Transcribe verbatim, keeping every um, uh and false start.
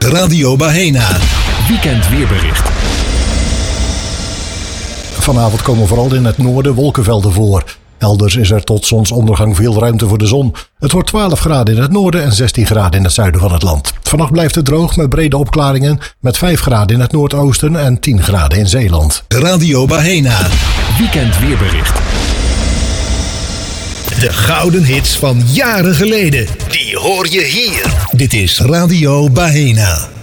Radio Bahena. Weekend weerbericht. Vanavond komen vooral in het noorden wolkenvelden voor. Elders is er tot zonsondergang veel ruimte voor de zon. Het wordt twaalf graden in het noorden en zestien graden in het zuiden van het land. Vannacht blijft het droog met brede opklaringen met vijf graden in het noordoosten en tien graden in Zeeland. Radio Bahena. Weekend weerbericht. De gouden hits van jaren geleden. Die hoor je hier. Dit is Radio Bahena.